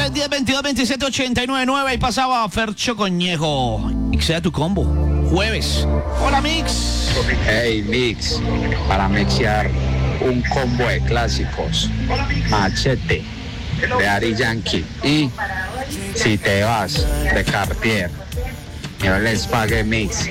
310-22-27-89-9. Ahí pasaba Fercho Conejo. Y que sea tu combo. Jueves. Hola, Mix. Hey, Mix. Para mixear un combo de clásicos. Machete de Daddy Yankee. Y Si te vas de Cartier. Yo les pague Mix.